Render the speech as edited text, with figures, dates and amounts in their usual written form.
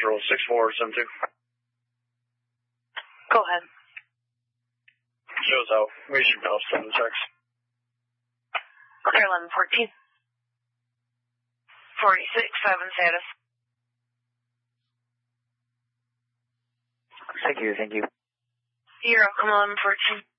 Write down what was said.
Central 6472. Go ahead. Shows out. We should go send the text. Clear 1114. 46-7 status. Thank you. Europe, come 1114.